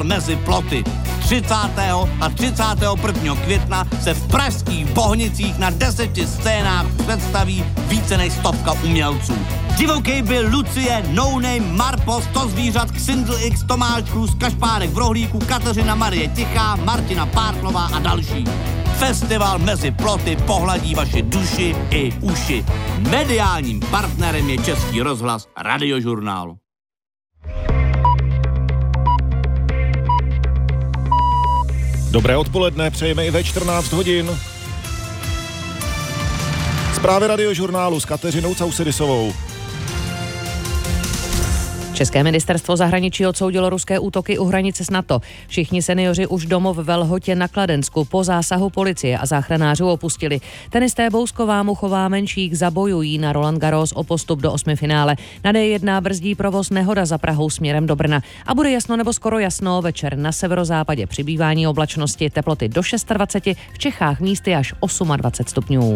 mezi ploty. 30. a 31. května se v pražských Bohnicích na 10 scénách představí více než 100 umělců. Divokej byl Lucie, No Name, Marpos, To zvířat, Xindl X, Tomáš Krus, Kašpárek v Rohlíku, Kateřina Marie Tichá, Martina Pártlová a další. Festival mezi ploty pohladí vaši duši i uši. Mediálním partnerem je Český rozhlas Radiožurnál. Dobré odpoledne, přejeme i ve 14 hodin. Zprávy Radiožurnálu s Kateřinou Causedisovou. České ministerstvo zahraničí odsoudilo ruské útoky u hranice s NATO. Všichni seniori už domov ve Lhotě na Kladensku po zásahu policie a záchranářů opustili. Tenisté Bousková, Muchová, Menšík zabojují na Roland Garros o postup do 8. finále. Na D1 brzdí provoz nehoda za Prahou směrem do Brna. A bude jasno nebo skoro jasno, večer na severozápadě přibývání oblačnosti, teploty do 26, v Čechách místy až 28 stupňů.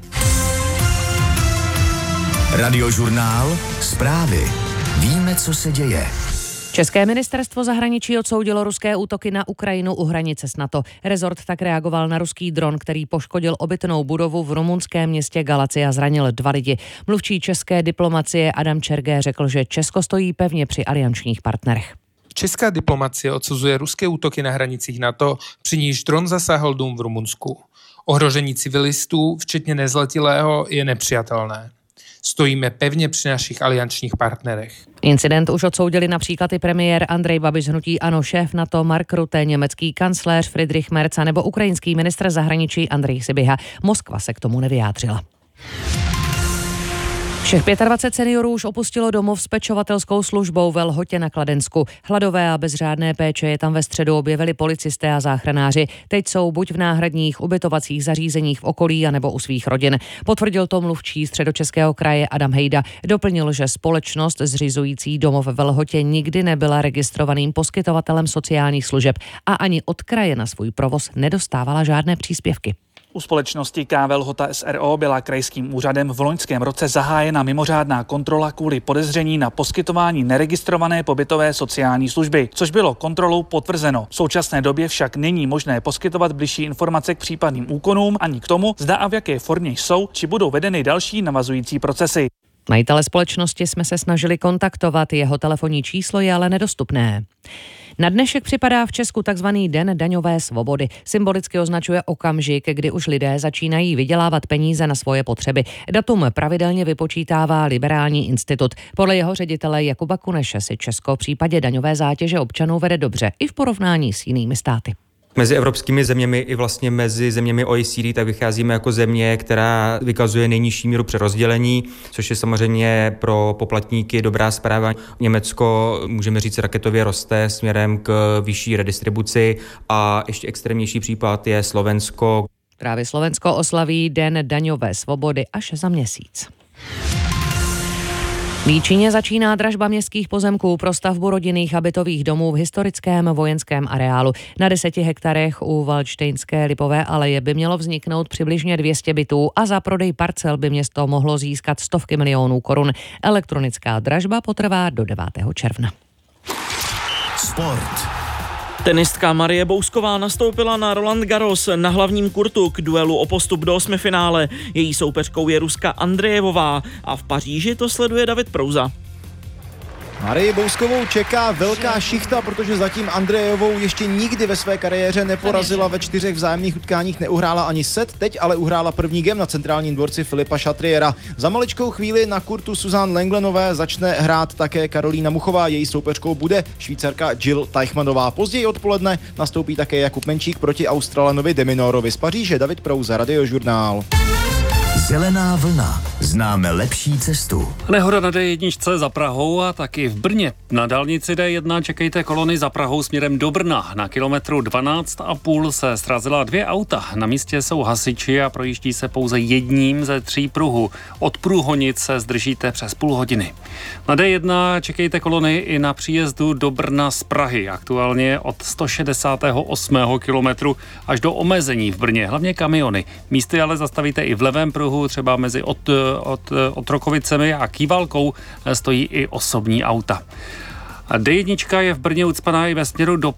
Radiožurnál, zprávy. Víme, co se děje. České ministerstvo zahraničí odsoudilo ruské útoky na Ukrajinu u hranice s NATO. Rezort tak reagoval na ruský dron, který poškodil obytnou budovu v rumunském městě Galaci a zranil 2 lidi. Mluvčí české diplomacie Adam Čergé řekl, že Česko stojí pevně při aliančních partnerech. Česká diplomacie odsuzuje ruské útoky na hranicích NATO, při níž dron zasáhl dům v Rumunsku. Ohrožení civilistů, včetně nezletilého, je nepřijatelné. Stojíme pevně při našich aliančních partnerech. Incident už odsoudili například i premiér Andrej Babiš z hnutí ANO, šéf NATO Mark Rutte, německý kancléř Friedrich Merz nebo ukrajinský ministr zahraničí Andrej Sybiha. Moskva se k tomu nevyjádřila. Všech 25 seniorů už opustilo domov s pečovatelskou službou ve Lhotě na Kladensku. Hladové a bez řádné péče je tam ve středu objevili policisté a záchranáři. Teď jsou buď v náhradních ubytovacích zařízeních v okolí, anebo u svých rodin. Potvrdil to mluvčí Středočeského kraje Adam Hejda. Doplnil, že společnost zřizující domov ve Lhotě nikdy nebyla registrovaným poskytovatelem sociálních služeb a ani od kraje na svůj provoz nedostávala žádné příspěvky. U společnosti KV Lhota SRO byla krajským úřadem v loňském roce zahájena mimořádná kontrola kvůli podezření na poskytování neregistrované pobytové sociální služby, což bylo kontrolou potvrzeno. V současné době však není možné poskytovat bližší informace k případným úkonům ani k tomu, zda a v jaké formě jsou či budou vedeny další navazující procesy. Majitele společnosti jsme se snažili kontaktovat, jeho telefonní číslo je ale nedostupné. Na dnešek připadá v Česku takzvaný Den daňové svobody. Symbolicky označuje okamžik, kdy už lidé začínají vydělávat peníze na svoje potřeby. Datum pravidelně vypočítává Liberální institut. Podle jeho ředitele Jakuba Kuneše si Česko v případě daňové zátěže občanů vede dobře i v porovnání s jinými státy. Mezi evropskými zeměmi i vlastně mezi zeměmi OECD tak vycházíme jako země, která vykazuje nejnižší míru přerozdělení, což je samozřejmě pro poplatníky dobrá zpráva. Německo, můžeme říct, raketově roste směrem k vyšší redistribuci a ještě extrémnější případ je Slovensko. Právě Slovensko oslaví Den daňové svobody až za měsíc. V Líčině začíná dražba městských pozemků pro stavbu rodinných a bytových domů v historickém vojenském areálu. Na 10 hektarech u Valdštejnské Lipové aleje by mělo vzniknout přibližně 200 bytů a za prodej parcel by město mohlo získat stovky milionů korun. Elektronická dražba potrvá do 9. června. Sport. Tenistka Marie Bousková nastoupila na Roland Garros na hlavním kurtu k duelu o postup do 8. finále. Její soupeřkou je Ruska Andrejevová a v Paříži to sleduje David Prouza. Marii Bouskovou čeká velká šichta, protože zatím Andrejevou ještě nikdy ve své kariéře neporazila, ve 4 vzájemných utkáních neuhrála ani set, teď ale uhrála první gem na centrálním dvorci Filipa Chatriera. Za maličkou chvíli na kurtu Suzanne Lenglenové začne hrát také Karolína Muchová, její soupeřkou bude Švýcarka Jill Teichmannová. Později odpoledne nastoupí také Jakub Menšík proti Australanovi De Minorovi. Z Paříže David Prouza, Radiožurnál. Zelená vlna. Známe lepší cestu. Nehoda na D1 za Prahou a taky v Brně. Na dálnici D1 čekejte kolony za Prahou směrem do Brna. Na kilometru 12,5 se srazila 2 auta. Na místě jsou hasiči a projíždí se pouze jedním ze 3 pruhů. Od Průhonic se zdržíte přes půl hodiny. Na D1 čekejte kolony i na příjezdu do Brna z Prahy. Aktuálně od 168. kilometru až do omezení v Brně, hlavně kamiony. Místy ale zastavíte i v levém pruhu, třeba mezi Otrokovicemi a Kývalkou stojí i osobní auta. D1 je v Brně ucpaná i ve směru do